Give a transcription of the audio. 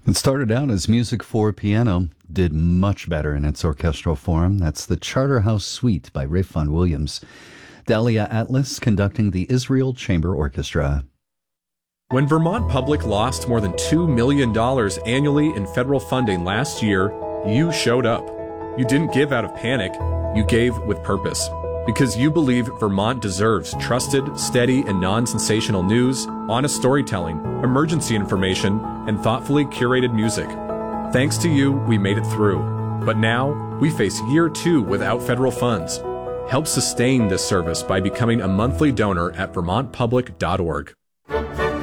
It started out as music for piano, did much better in its orchestral form. That's the Charterhouse Suite by Ralph Vaughan Williams. Dahlia Atlas conducting the Israel Chamber Orchestra. When Vermont Public lost more than $2 million annually in federal funding last year, you showed up. You didn't give out of panic, you gave with purpose. Because you believe Vermont deserves trusted, steady, and non-sensational news, honest storytelling, emergency information, and thoughtfully curated music. Thanks to you, we made it through. But now, we face year 2 without federal funds. Help sustain this service by becoming a monthly donor at vermontpublic.org.